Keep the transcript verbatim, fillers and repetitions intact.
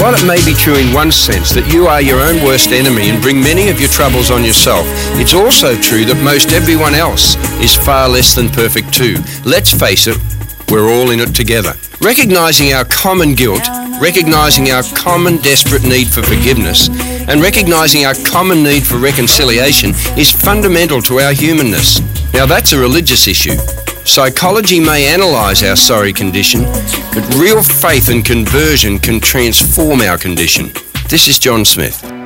While it may be true in one sense that you are your own worst enemy and bring many of your troubles on yourself, it's also true that most everyone else is far less than perfect too. Let's face it, we're all in it together. Recognising our common guilt, recognising our common desperate need for forgiveness, and recognising our common need for reconciliation is fundamental to our humanness. Now that's a religious issue. Psychology may analyse our sorry condition, but real faith and conversion can transform our condition. This is John Smith.